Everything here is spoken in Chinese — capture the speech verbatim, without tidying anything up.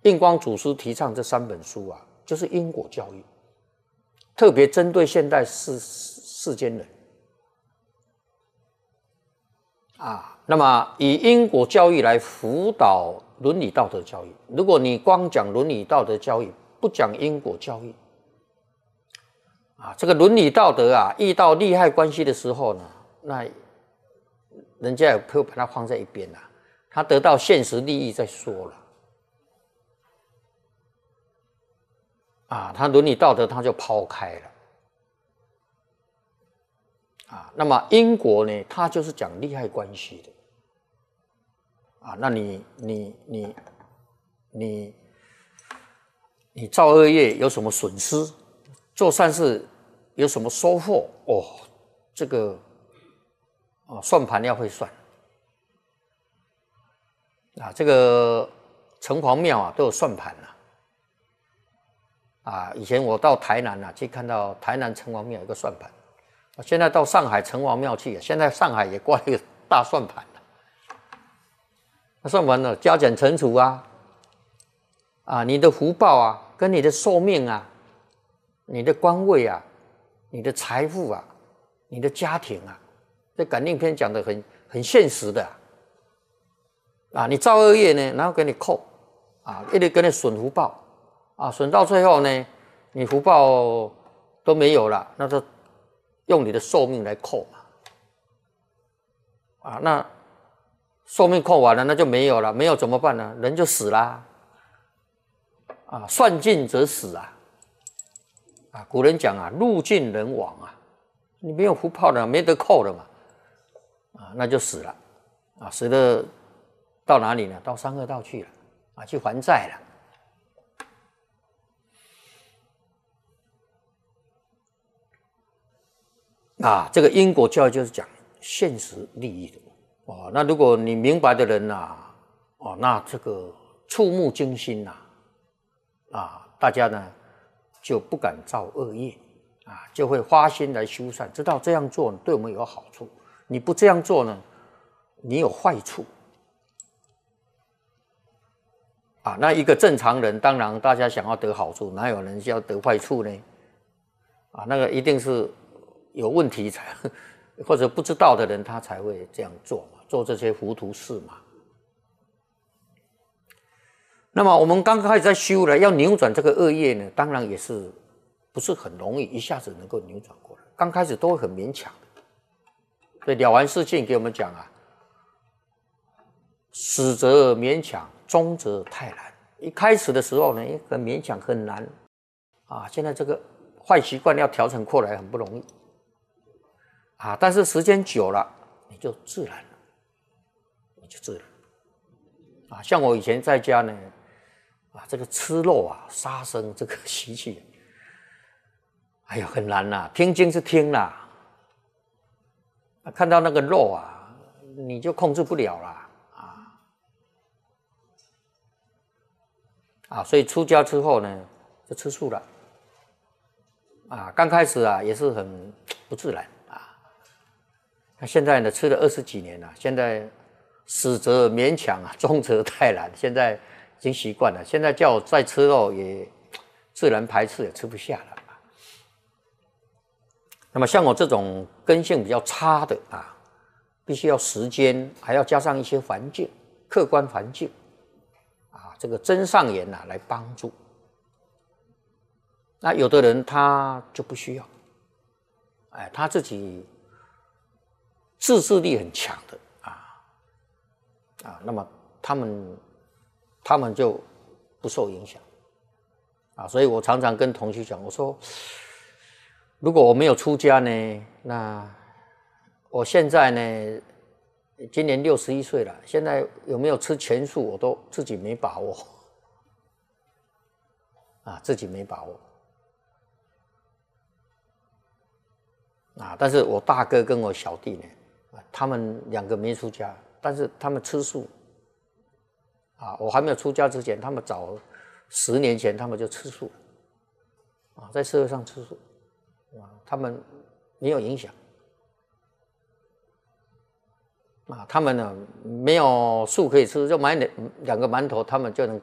印光祖师提倡这三本书啊，就是因果教育，特别针对现代世世间人啊。那么以因果教育来辅导伦理道德教育。如果你光讲伦理道德教育，不讲因果教育啊，这个伦理道德啊，遇到利害关系的时候呢，那人家也会把它放在一边啦、啊，他得到现实利益再说了啊，他伦理道德他就抛开了啊。那么因果呢，它就是讲利害关系的啊。那你你你你你造恶业有什么损失？做善事有什么收获？哦，这个哦，算盘要会算啊。这个城隍庙啊都有算盘啊。啊，以前我到台南啊，去看到台南城隍庙有一个算盘。现在到上海城隍庙去，现在上海也挂了一个大算盘了。那算盘呢，加减乘除啊，啊，你的福报啊，跟你的寿命啊，你的官位啊，你的财富啊，你的家庭啊，这感应篇讲的很很现实的啊。啊，你造恶业呢，然后给你扣啊，一直给你损福报啊，损到最后呢，你福报都没有了，那就用你的寿命来扣嘛。啊，那寿命扣完了，那就没有了，没有怎么办呢？人就死啦。啊，算尽则死啊！啊，古人讲啊，路尽人亡啊，你没有福报了，没得扣了嘛，啊，那就死了，啊，死了到哪里呢？到三恶道去了，啊，去还债了。啊，这个因果教育就是讲现实利益的哦。那如果你明白的人呐、啊，哦，那这个触目惊心呐、啊，啊，大家呢就不敢造恶业啊，就会发心来修善，知道这样做对我们有好处。你不这样做呢，你有坏处啊。那一个正常人，当然大家想要得好处，哪有人要得坏处呢？啊，那个一定是有问题才，或者不知道的人，他才会这样做嘛，做这些糊涂事嘛。那么我们刚开始在修了，要扭转这个恶业呢，当然也是不是很容易，一下子能够扭转过来。刚开始都会很勉强的。所以了完事情给我们讲啊，始则勉强，终则太难。一开始的时候呢，很勉强，很难啊。现在这个坏习惯要调整过来很不容易啊，但是时间久了，你就自然了，你就自然啊。像我以前在家呢，啊，这个吃肉啊，杀生这个习气，哎呀，很难呐。听经是听啦，啊，看到那个肉啊，你就控制不了啦，啊啊，所以出家之后呢，就吃素了。啊，刚开始啊也是很不自然啊。那现在呢，吃了二十几年了，现在始则勉强啊，终则太难。现在已经习惯了，现在叫我再吃肉也自然排斥，也吃不下了。那么像我这种根性比较差的啊，必须要时间，还要加上一些环境，客观环境啊，这个真上缘啊来帮助。那有的人他就不需要，哎，他自己自制力很强的啊啊，那么他们他们就不受影响啊，所以我常常跟同学讲，我说，如果我没有出家呢，那我现在呢，今年六十一岁了，现在有没有吃全素，我都自己没把握啊，自己没把握。啊，但是我大哥跟我小弟呢，他们两个没出家，但是他们吃素。啊，我还没有出家之前，他们早十年前他们就吃素了，啊，在社会上吃素，啊，他们没有影响。啊，他们呢没有素可以吃，就买两两个馒头，他们就能